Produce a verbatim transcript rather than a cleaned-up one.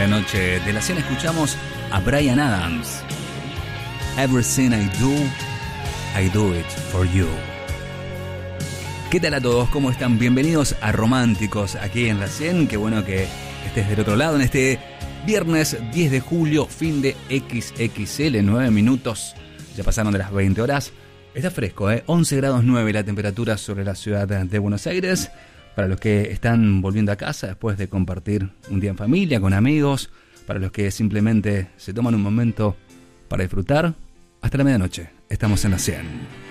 la noche de la cena escuchamos a Bryan Adams. Everything I do, I do it for you. ¿Qué tal a todos? ¿Cómo están? Bienvenidos a Románticos aquí en la cien. Qué bueno que estés del otro lado en este viernes diez de julio, fin de equis equis ele, nueve minutos. Ya pasaron de las veinte horas. Está fresco, ¿eh? once grados nueve la temperatura sobre la ciudad de Buenos Aires. Para los que están volviendo a casa después de compartir un día en familia, con amigos. Para los que simplemente se toman un momento para disfrutar. Hasta la medianoche. Estamos en la cien.